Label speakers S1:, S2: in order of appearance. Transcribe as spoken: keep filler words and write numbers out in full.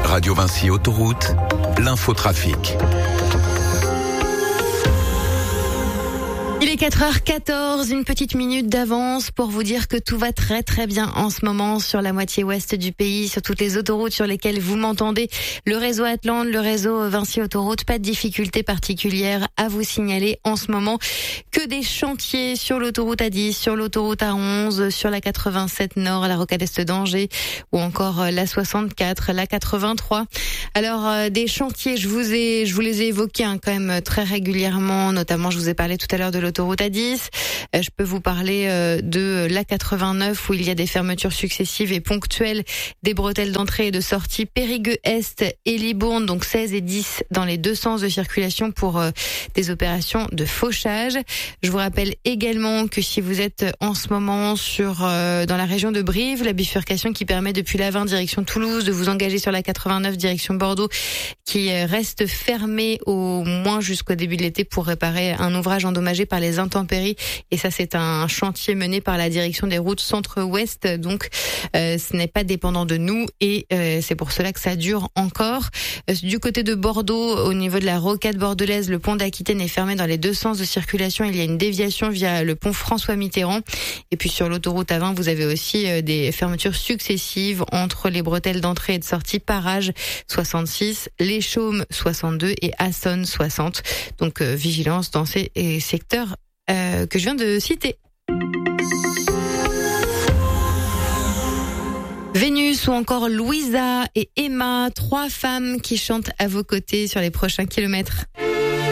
S1: Radio Vinci Autoroute, l'infotrafic.
S2: Il est quatre heures quatorze, une petite minute d'avance pour vous dire que tout va très très bien en ce moment sur la moitié ouest du pays, sur toutes les autoroutes sur lesquelles vous m'entendez. Le réseau Atlante, le réseau Vinci Autoroute, pas de difficultés particulières à vous signaler en ce moment. Que des chantiers sur l'autoroute A dix, sur l'autoroute A onze, sur la quatre-vingt-sept Nord, la rocade Est d'Angers ou encore la soixante-quatre, la quatre-vingt-trois. Alors euh, des chantiers, je vous ai, je vous les ai évoqués hein, quand même très régulièrement, notamment je vous ai parlé tout à l'heure de l'autoroute A dix. Euh, je peux vous parler euh, de la quatre-vingt-neuf où il y a des fermetures successives et ponctuelles des bretelles d'entrée et de sortie Périgueux-Est et Libourne, donc seize et dix dans les deux sens de circulation pour euh, des opérations de fauchage. Je vous rappelle également que si vous êtes en ce moment sur euh, dans la région de Brive, la bifurcation qui permet depuis la vingt direction Toulouse de vous engager sur la quatre-vingt-neuf direction Bordeaux qui reste fermée au moins jusqu'au début de l'été pour réparer un ouvrage endommagé par les intempéries. Et ça, c'est un chantier mené par la direction des routes centre-ouest. Donc, euh, ce n'est pas dépendant de nous et euh, c'est pour cela que ça dure encore. Euh, du côté de Bordeaux, au niveau de la rocade bordelaise, le pont d'Aquitaine est fermé dans les deux sens de circulation. Il y a une déviation via le pont François Mitterrand. Et puis sur l'autoroute A vingt, vous avez aussi euh, des fermetures successives entre les bretelles d'entrée et de sortie Parage soixante-six, Les Chaumes soixante-deux et Assonne soixante. Donc euh, vigilance dans ces euh, secteurs euh, que je viens de citer. Vénus ou encore Louisa et Emma, trois femmes qui chantent à vos côtés sur les prochains kilomètres.